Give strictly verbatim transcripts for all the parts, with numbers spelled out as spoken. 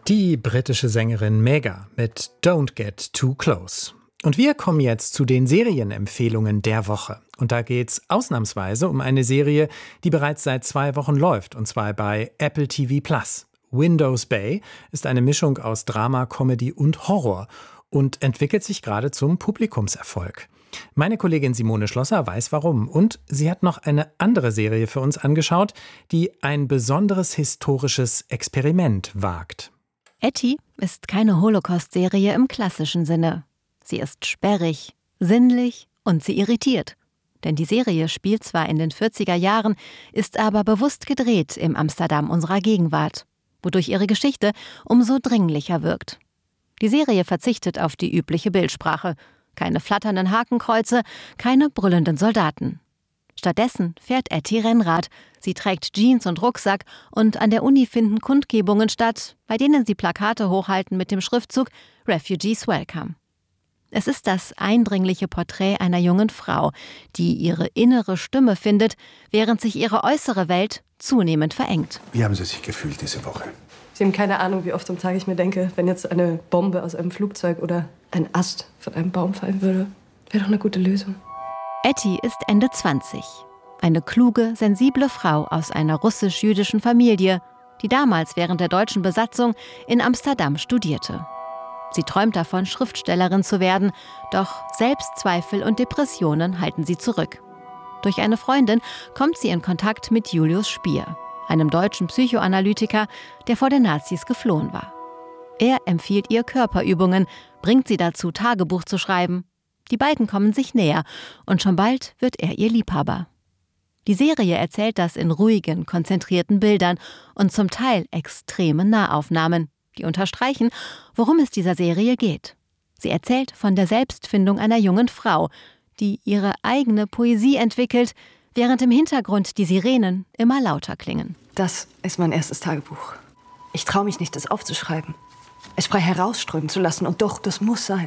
Die britische Sängerin Mega mit Don't Get Too Close. Und wir kommen jetzt zu den Serienempfehlungen der Woche. Und da geht's ausnahmsweise um eine Serie, die bereits seit zwei Wochen läuft, und zwar bei Apple T V Plus. Windows Bay ist eine Mischung aus Drama, Comedy und Horror und entwickelt sich gerade zum Publikumserfolg. Meine Kollegin Simone Schlosser weiß warum, und sie hat noch eine andere Serie für uns angeschaut, die ein besonderes historisches Experiment wagt. Etty ist keine Holocaust-Serie im klassischen Sinne. Sie ist sperrig, sinnlich und sie irritiert. Denn die Serie spielt zwar in den vierziger Jahren, ist aber bewusst gedreht im Amsterdam unserer Gegenwart, wodurch ihre Geschichte umso dringlicher wirkt. Die Serie verzichtet auf die übliche Bildsprache. Keine flatternden Hakenkreuze, keine brüllenden Soldaten. Stattdessen fährt Etty Rennrad. Sie trägt Jeans und Rucksack und an der Uni finden Kundgebungen statt, bei denen sie Plakate hochhalten mit dem Schriftzug Refugees Welcome. Es ist das eindringliche Porträt einer jungen Frau, die ihre innere Stimme findet, während sich ihre äußere Welt zunehmend verengt. Wie haben Sie sich gefühlt diese Woche? Sie haben keine Ahnung, wie oft am Tag ich mir denke, wenn jetzt eine Bombe aus einem Flugzeug oder ein Ast von einem Baum fallen würde, wäre doch eine gute Lösung. Etty ist Ende zwanzig. Eine kluge, sensible Frau aus einer russisch-jüdischen Familie, die damals während der deutschen Besatzung in Amsterdam studierte. Sie träumt davon, Schriftstellerin zu werden, doch Selbstzweifel und Depressionen halten sie zurück. Durch eine Freundin kommt sie in Kontakt mit Julius Spier, einem deutschen Psychoanalytiker, der vor den Nazis geflohen war. Er empfiehlt ihr Körperübungen, bringt sie dazu, Tagebuch zu schreiben. Die beiden kommen sich näher und schon bald wird er ihr Liebhaber. Die Serie erzählt das in ruhigen, konzentrierten Bildern und zum Teil extremen Nahaufnahmen, die unterstreichen, worum es dieser Serie geht. Sie erzählt von der Selbstfindung einer jungen Frau, die ihre eigene Poesie entwickelt, während im Hintergrund die Sirenen immer lauter klingen. Das ist mein erstes Tagebuch. Ich traue mich nicht, das aufzuschreiben. Es frei herausströmen zu lassen, und doch, das muss sein.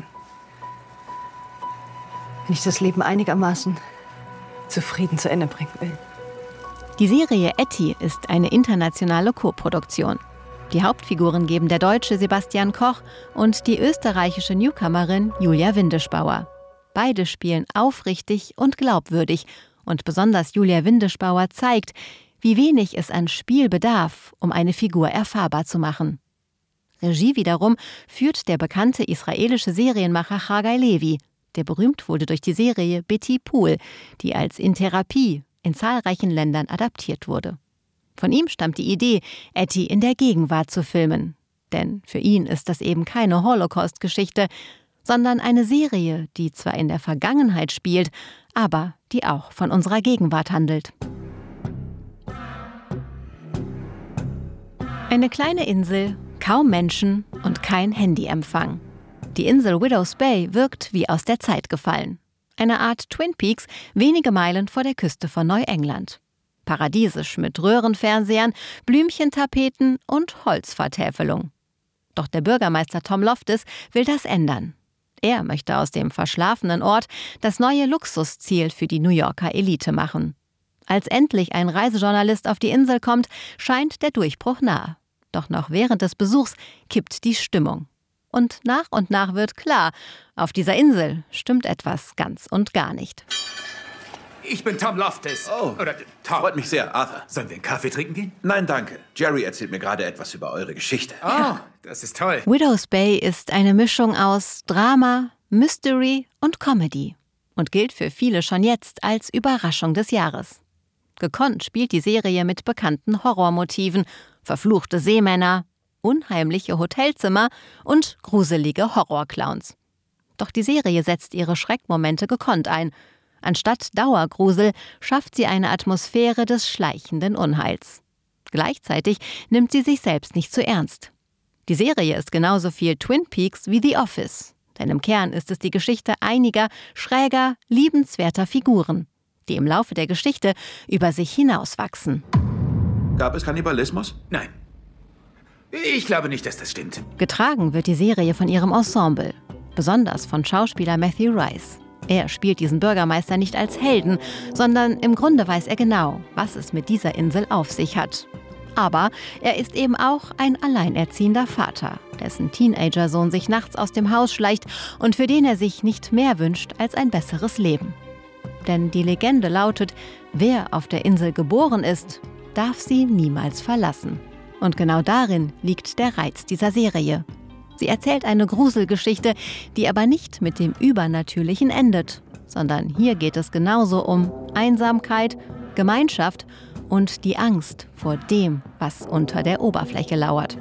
Wenn ich das Leben einigermaßen zufrieden zu Ende bringen will. Die Serie Etty ist eine internationale Koproduktion. Die Hauptfiguren geben der Deutsche Sebastian Koch und die österreichische Newcomerin Julia Windischbauer. Beide spielen aufrichtig und glaubwürdig, und besonders Julia Windischbauer zeigt, wie wenig es an Spiel bedarf, um eine Figur erfahrbar zu machen. Regie wiederum führt der bekannte israelische Serienmacher Chagai Levi, der berühmt wurde durch die Serie Betty Pool, die als In Therapie in zahlreichen Ländern adaptiert wurde. Von ihm stammt die Idee, Etty in der Gegenwart zu filmen. Denn für ihn ist das eben keine Holocaust-Geschichte, sondern eine Serie, die zwar in der Vergangenheit spielt, aber die auch von unserer Gegenwart handelt. Eine kleine Insel, kaum Menschen und kein Handyempfang. Die Insel Widows Bay wirkt wie aus der Zeit gefallen. Eine Art Twin Peaks, wenige Meilen vor der Küste von Neuengland. Paradiesisch mit Röhrenfernsehern, Blümchentapeten und Holzvertäfelung. Doch der Bürgermeister Tom Loftus will das ändern. Er möchte aus dem verschlafenen Ort das neue Luxusziel für die New Yorker Elite machen. Als endlich ein Reisejournalist auf die Insel kommt, scheint der Durchbruch nahe. Doch noch während des Besuchs kippt die Stimmung. Und nach und nach wird klar, auf dieser Insel stimmt etwas ganz und gar nicht. Ich bin Tom Loftus. Oh, Oder Tom. Freut mich sehr, Arthur. Sollen wir einen Kaffee trinken gehen? Nein, danke. Jerry erzählt mir gerade etwas über eure Geschichte. Oh, ja. Das ist toll. Widows Bay ist eine Mischung aus Drama, Mystery und Comedy und gilt für viele schon jetzt als Überraschung des Jahres. Gekonnt spielt die Serie mit bekannten Horrormotiven, verfluchte Seemänner, unheimliche Hotelzimmer und gruselige Horrorclowns. Doch die Serie setzt ihre Schreckmomente gekonnt ein. Anstatt Dauergrusel schafft sie eine Atmosphäre des schleichenden Unheils. Gleichzeitig nimmt sie sich selbst nicht zu ernst. Die Serie ist genauso viel Twin Peaks wie The Office. Denn im Kern ist es die Geschichte einiger schräger, liebenswerter Figuren, die im Laufe der Geschichte über sich hinauswachsen. Gab es Kannibalismus? Nein. Ich glaube nicht, dass das stimmt. Getragen wird die Serie von ihrem Ensemble, besonders von Schauspieler Matthew Rice. Er spielt diesen Bürgermeister nicht als Helden, sondern im Grunde weiß er genau, was es mit dieser Insel auf sich hat. Aber er ist eben auch ein alleinerziehender Vater, dessen Teenagersohn sich nachts aus dem Haus schleicht und für den er sich nicht mehr wünscht als ein besseres Leben. Denn die Legende lautet, wer auf der Insel geboren ist, darf sie niemals verlassen. Und genau darin liegt der Reiz dieser Serie. Sie erzählt eine Gruselgeschichte, die aber nicht mit dem Übernatürlichen endet, sondern hier geht es genauso um Einsamkeit, Gemeinschaft und die Angst vor dem, was unter der Oberfläche lauert.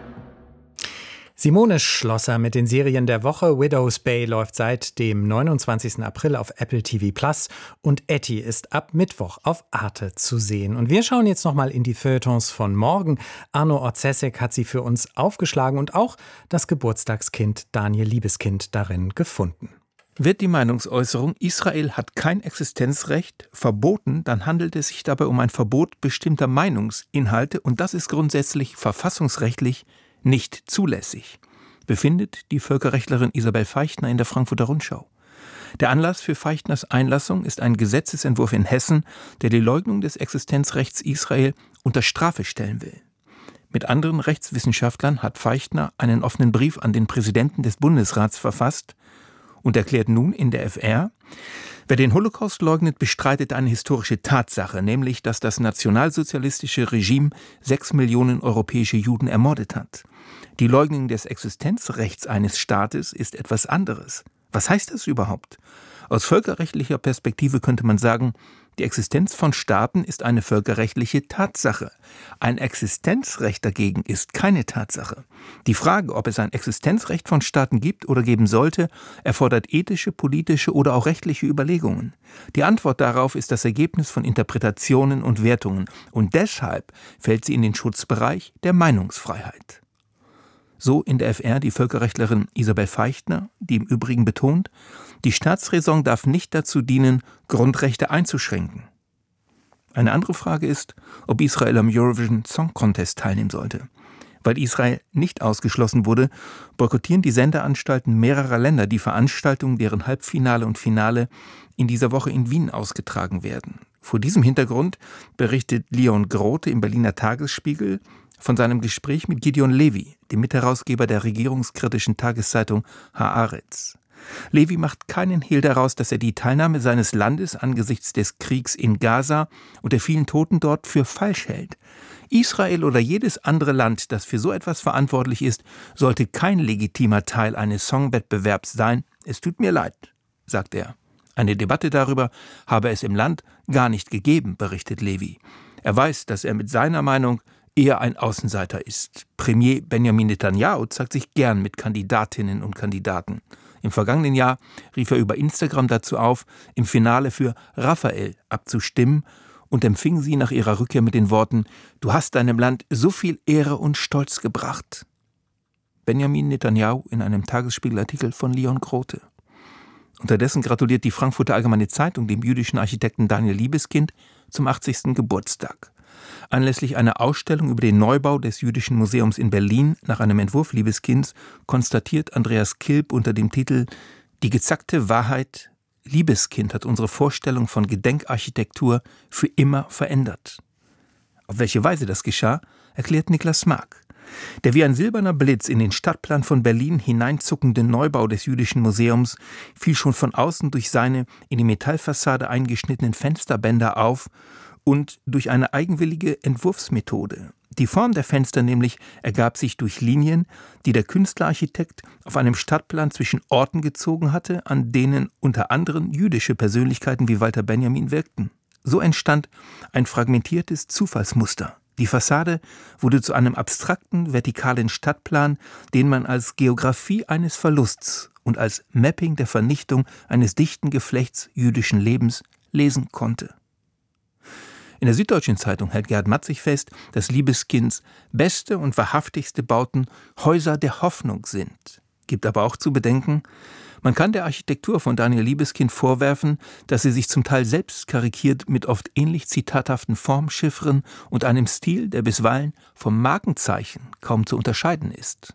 Simone Schlosser mit den Serien der Woche. Widow's Bay läuft seit dem neunundzwanzigsten April auf Apple T V Plus und Etty ist ab Mittwoch auf Arte zu sehen. Und wir schauen jetzt noch mal in die Feuilletons von morgen. Arno Orzesek hat sie für uns aufgeschlagen und auch das Geburtstagskind Daniel Liebeskind darin gefunden. Wird die Meinungsäußerung, Israel hat kein Existenzrecht, verboten, dann handelt es sich dabei um ein Verbot bestimmter Meinungsinhalte und das ist grundsätzlich verfassungsrechtlich nicht zulässig, befindet die Völkerrechtlerin Isabel Feichtner in der Frankfurter Rundschau. Der Anlass für Feichtners Einlassung ist ein Gesetzesentwurf in Hessen, der die Leugnung des Existenzrechts Israel unter Strafe stellen will. Mit anderen Rechtswissenschaftlern hat Feichtner einen offenen Brief an den Präsidenten des Bundesrats verfasst und erklärt nun in der F R, wer den Holocaust leugnet, bestreitet eine historische Tatsache, nämlich, dass das nationalsozialistische Regime sechs Millionen europäische Juden ermordet hat. Die Leugnung des Existenzrechts eines Staates ist etwas anderes. Was heißt das überhaupt? Aus völkerrechtlicher Perspektive könnte man sagen, die Existenz von Staaten ist eine völkerrechtliche Tatsache. Ein Existenzrecht dagegen ist keine Tatsache. Die Frage, ob es ein Existenzrecht von Staaten gibt oder geben sollte, erfordert ethische, politische oder auch rechtliche Überlegungen. Die Antwort darauf ist das Ergebnis von Interpretationen und Wertungen und deshalb fällt sie in den Schutzbereich der Meinungsfreiheit. So in der F R die Völkerrechtlerin Isabel Feichtner, die im Übrigen betont, die Staatsräson darf nicht dazu dienen, Grundrechte einzuschränken. Eine andere Frage ist, ob Israel am Eurovision Song Contest teilnehmen sollte. Weil Israel nicht ausgeschlossen wurde, boykottieren die Sendeanstalten mehrerer Länder die Veranstaltungen, deren Halbfinale und Finale in dieser Woche in Wien ausgetragen werden. Vor diesem Hintergrund berichtet Leon Grote im Berliner Tagesspiegel von seinem Gespräch mit Gideon Levy, dem Mitherausgeber der regierungskritischen Tageszeitung Haaretz. Levy macht keinen Hehl daraus, dass er die Teilnahme seines Landes angesichts des Kriegs in Gaza und der vielen Toten dort für falsch hält. Israel oder jedes andere Land, das für so etwas verantwortlich ist, sollte kein legitimer Teil eines Songwettbewerbs sein. Es tut mir leid, sagt er. Eine Debatte darüber habe es im Land gar nicht gegeben, berichtet Levy. Er weiß, dass er mit seiner Meinung eher ein Außenseiter ist. Premier Benjamin Netanyahu zeigt sich gern mit Kandidatinnen und Kandidaten. Im vergangenen Jahr rief er über Instagram dazu auf, im Finale für Raphael abzustimmen und empfing sie nach ihrer Rückkehr mit den Worten: Du hast deinem Land so viel Ehre und Stolz gebracht. Benjamin Netanyahu in einem Tagesspiegelartikel von Leon Grote. Unterdessen gratuliert die Frankfurter Allgemeine Zeitung dem jüdischen Architekten Daniel Liebeskind zum achtzigsten Geburtstag. Anlässlich einer Ausstellung über den Neubau des Jüdischen Museums in Berlin nach einem Entwurf Liebeskinds konstatiert Andreas Kilb unter dem Titel »Die gezackte Wahrheit: Liebeskind hat unsere Vorstellung von Gedenkarchitektur für immer verändert«. Auf welche Weise das geschah, erklärt Niklas Mark. Der wie ein silberner Blitz in den Stadtplan von Berlin hineinzuckende Neubau des Jüdischen Museums fiel schon von außen durch seine in die Metallfassade eingeschnittenen Fensterbänder auf und durch eine eigenwillige Entwurfsmethode. Die Form der Fenster nämlich ergab sich durch Linien, die der Künstlerarchitekt auf einem Stadtplan zwischen Orten gezogen hatte, an denen unter anderem jüdische Persönlichkeiten wie Walter Benjamin wirkten. So entstand ein fragmentiertes Zufallsmuster. Die Fassade wurde zu einem abstrakten, vertikalen Stadtplan, den man als Geografie eines Verlusts und als Mapping der Vernichtung eines dichten Geflechts jüdischen Lebens lesen konnte. In der Süddeutschen Zeitung hält Gerhard Matzig fest, dass Liebeskinds beste und wahrhaftigste Bauten Häuser der Hoffnung sind. Gibt aber auch zu bedenken, man kann der Architektur von Daniel Liebeskind vorwerfen, dass sie sich zum Teil selbst karikiert mit oft ähnlich zitathaften Formchiffren und einem Stil, der bisweilen vom Markenzeichen kaum zu unterscheiden ist.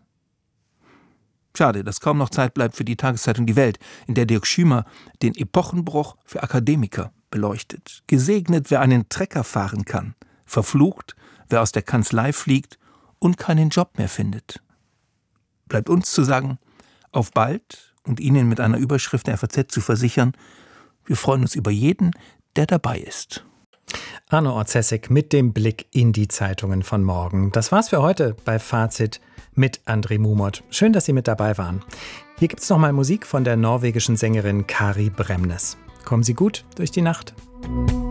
Schade, dass kaum noch Zeit bleibt für die Tageszeitung Die Welt, in der Dirk Schümer den Epochenbruch für Akademiker beleuchtet. Gesegnet, wer einen Trecker fahren kann. Verflucht, wer aus der Kanzlei fliegt und keinen Job mehr findet. Bleibt uns zu sagen, auf bald und Ihnen mit einer Überschrift der F A Z zu versichern, wir freuen uns über jeden, der dabei ist. Arno Orzesek mit dem Blick in die Zeitungen von morgen. Das war's für heute bei Fazit mit André Mumot. Schön, dass Sie mit dabei waren. Hier gibt's noch mal Musik von der norwegischen Sängerin Kari Bremnes. Kommen Sie gut durch die Nacht.